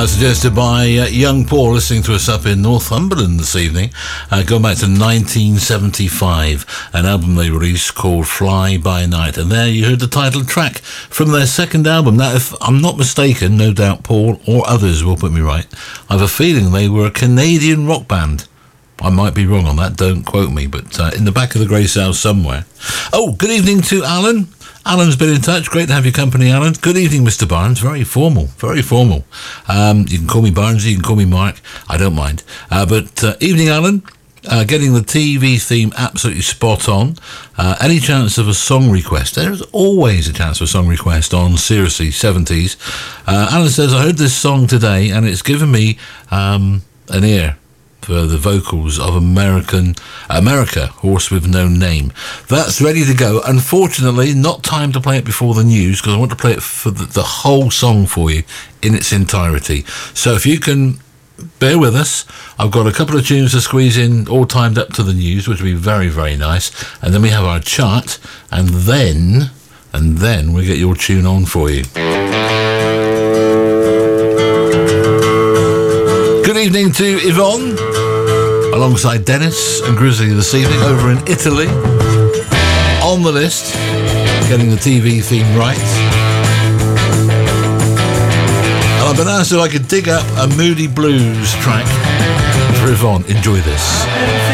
Suggested by young Paul, listening to us up in Northumberland this evening, going back to 1975, an album they released called Fly By Night, and there you heard the title track from their second album. Now, if I'm not mistaken, no doubt Paul or others will put me right, I have a feeling they were a Canadian rock band. I might be wrong on that, don't quote me, but in the back of the Grey South somewhere. Oh, good evening to Alan. Alan's been in touch. Great to have your company, Alan. Good evening, Mr. Barnes. Very formal, very formal. You can call me Barnes, you can call me Mark. I don't mind. But evening, Alan. Getting the TV theme absolutely spot on. Any chance of a song request? There's always a chance of a song request on Seriously 70s. Alan says, I heard this song today and it's given me an ear for the vocals of America, Horse With No Name. That's ready to go. Unfortunately, not time to play it before the news, because I want to play it for the whole song for you in its entirety. So if you can bear with us, I've got a couple of tunes to squeeze in, all timed up to the news, which will be very, very nice. And then we have our chart, and then we get your tune on for you. Good evening to Yvonne, alongside Dennis and Grizzly this evening over in Italy. On the list, getting the TV theme right. And I've been asked if I could dig up a Moody Blues track for Yvonne. Enjoy this.